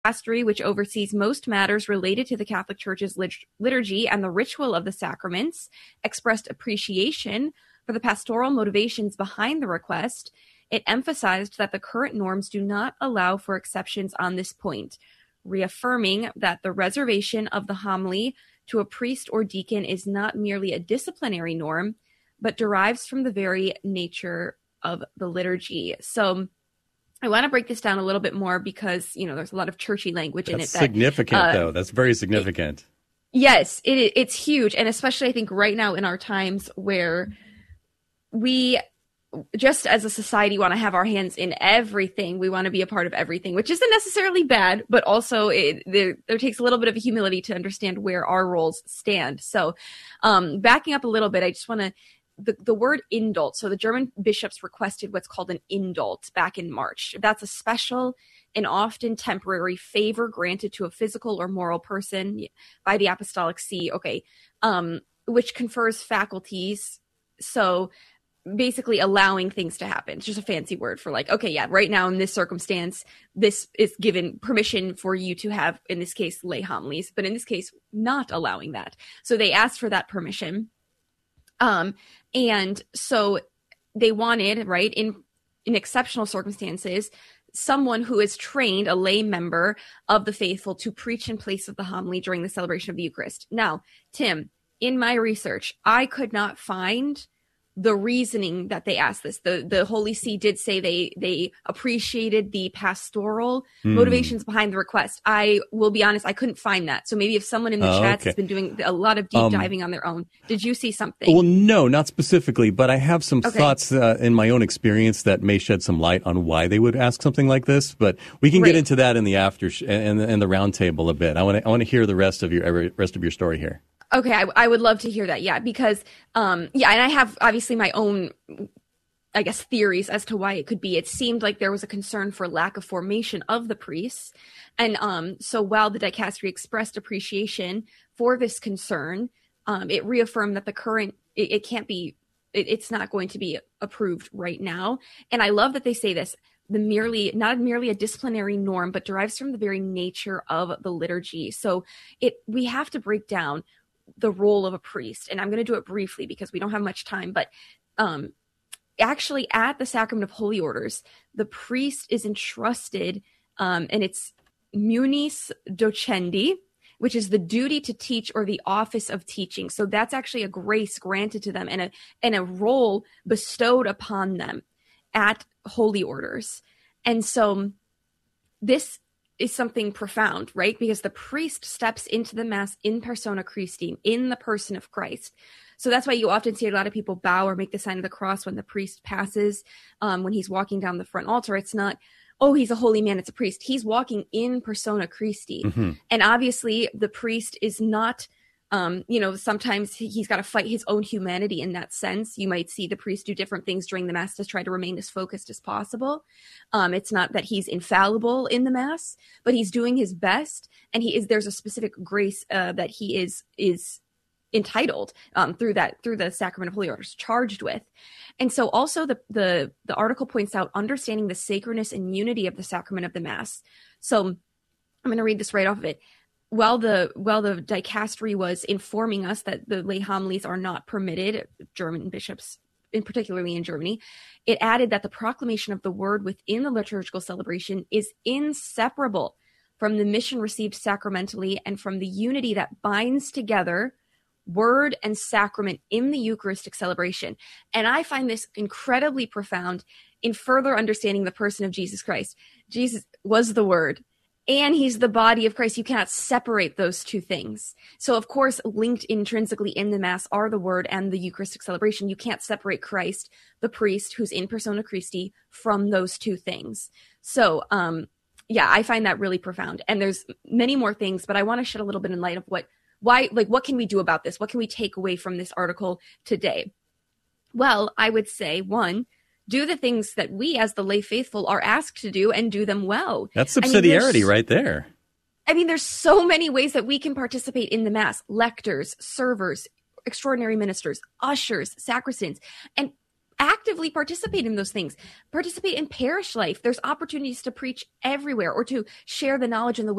dicastery, which oversees most matters related to the Catholic Church's liturgy and the ritual of the sacraments, expressed appreciation for the pastoral motivations behind the request. It emphasized that the current norms do not allow for exceptions on this point, reaffirming that the reservation of the homily to a priest or deacon is not merely a disciplinary norm, but derives from the very nature of the liturgy. So I want to break this down a little bit more because, there's a lot of churchy language in it. That's significant, though. That's very significant. Yes, it's huge. And especially, I think, right now in our times where we, just as a society, want to have our hands in everything. We want to be a part of everything, which isn't necessarily bad, but also there takes a little bit of humility to understand where our roles stand. So backing up a little bit, I just want to, the word indult. So the German bishops requested what's called an indult back in March. That's a special and often temporary favor granted to a physical or moral person by the Apostolic See, which confers faculties. So basically allowing things to happen. It's just a fancy word for right now in this circumstance, this is given permission for you to have, in this case, lay homilies, but in this case, not allowing that. So they asked for that permission. And so they wanted, right, in exceptional circumstances, someone who is trained, a lay member of the faithful, to preach in place of the homily during the celebration of the Eucharist. Now, Tim, in my research, I could not find the reasoning that they asked this. The Holy See did say they appreciated the pastoral motivations behind the request. I will be honest, I couldn't find that. So maybe if someone in the chats has been doing a lot of deep diving on their own, did you see something? Well, no, not specifically, but I have some thoughts in my own experience that may shed some light on why they would ask something like this. But we can get into that in the and the round table a bit. I want to hear the rest of your story here. Okay, I would love to hear that. Yeah, because, and I have obviously my own, I guess, theories as to why it could be. It seemed like there was a concern for lack of formation of the priests. And so while the dicastery expressed appreciation for this concern, it reaffirmed that the current, it can't be, it's not going to be approved right now. And I love that they say this. Not merely a disciplinary norm, but derives from the very nature of the liturgy. So we have to break down the role of a priest, and I'm going to do it briefly because we don't have much time, but actually at the Sacrament of Holy Orders, the priest is entrusted, and it's munis docendi, which is the duty to teach or the office of teaching. So that's actually a grace granted to them and a role bestowed upon them at Holy Orders. And so this is something profound, right? Because the priest steps into the Mass in persona Christi, in the person of Christ. So that's why you often see a lot of people bow or make the sign of the cross when the priest passes, when he's walking down the front altar. It's not, oh, he's a holy man, it's a priest. He's walking in persona Christi. Mm-hmm. And obviously the priest is not, sometimes he's got to fight his own humanity in that sense. You might see the priest do different things during the Mass to try to remain as focused as possible. It's not that he's infallible in the Mass, but he's doing his best. And there's a specific grace that he is entitled through the Sacrament of Holy Orders, charged with. And so also the article points out understanding the sacredness and unity of the sacrament of the Mass. So I'm going to read this right off of it. While the dicastery was informing us that the lay homilies are not permitted, German bishops, particularly in Germany, it added that the proclamation of the word within the liturgical celebration is inseparable from the mission received sacramentally and from the unity that binds together word and sacrament in the Eucharistic celebration. And I find this incredibly profound in further understanding the person of Jesus Christ. Jesus was the Word, and he's the body of Christ. You cannot separate those two things. So, of course, linked intrinsically in the Mass are the Word and the Eucharistic celebration. You can't separate Christ, the priest, who's in persona Christi, from those two things. So, I find that really profound. And there's many more things, but I want to shed a little bit in light of what can we do about this? What can we take away from this article today? Well, I would say, one, do the things that we as the lay faithful are asked to do and do them well. That's subsidiarity right there. I mean, there's so many ways that we can participate in the Mass. Lectors, servers, extraordinary ministers, ushers, sacristans. And actively participate in those things. Participate in parish life. There's opportunities to preach everywhere or to share the knowledge and the